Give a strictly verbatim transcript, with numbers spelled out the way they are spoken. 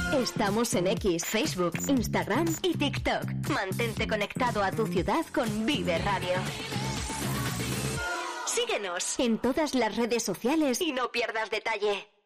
Estamos en X, Facebook, Instagram y TikTok. Mantente conectado a tu ciudad con Vive Radio. Síguenos en todas las redes sociales y no pierdas detalle.